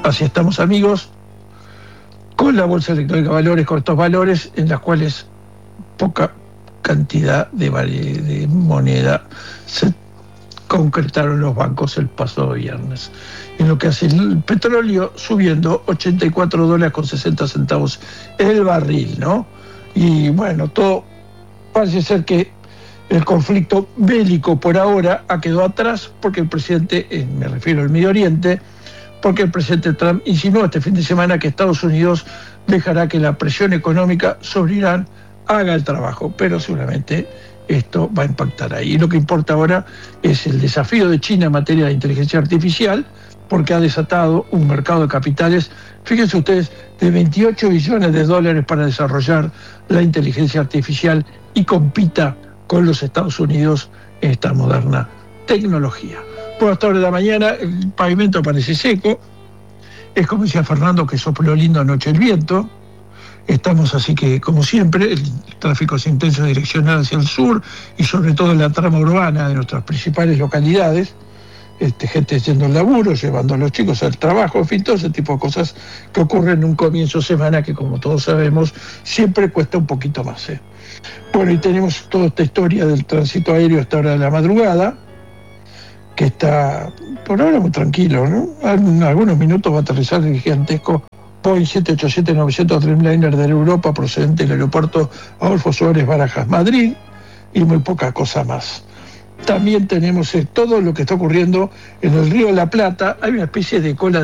Así estamos, amigos, con la Bolsa Electrónica de Valores, con estos valores en las cuales poca cantidad de moneda se concretaron los bancos el pasado viernes. En lo que hace el petróleo subiendo $84.60 el barril, ¿no? Y bueno, todo parece ser que el conflicto bélico por ahora ha quedado atrás porque el presidente, me refiero al Medio Oriente, porque el presidente Trump insinuó este fin de semana que Estados Unidos dejará que la presión económica sobre Irán haga el trabajo, pero seguramente esto va a impactar ahí. Y lo que importa ahora es el desafío de China en materia de inteligencia artificial, porque ha desatado un mercado de capitales, fíjense ustedes, de $28 billones para desarrollar la inteligencia artificial y compita con los Estados Unidos en esta moderna tecnología. Por esta hora de la mañana el pavimento parece seco, es como decía Fernando que sopló lindo anoche el viento. Estamos así que, como siempre, el tráfico es intenso direccional hacia el sur y sobre todo en la trama urbana de nuestras principales localidades. Gente yendo al laburo, llevando a los chicos al trabajo, en fin, todo ese tipo de cosas que ocurren en un comienzo de semana que, como todos sabemos, siempre cuesta un poquito más. Bueno, y tenemos toda esta historia del tránsito aéreo a esta hora de la madrugada, que está por ahora muy tranquilo, ¿no? En algunos minutos va a aterrizar el gigantesco Boeing 787-900 Dreamliner de Europa procedente del aeropuerto Adolfo Suárez Barajas, Madrid, y muy poca cosa más. También tenemos todo lo que está ocurriendo en el Río de la Plata. Hay una especie de cola